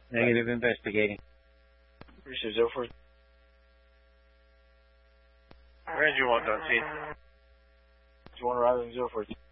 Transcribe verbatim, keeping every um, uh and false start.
Negative investigating. Research zero four. Where do you want, Dante? Do you want to rather than zero four?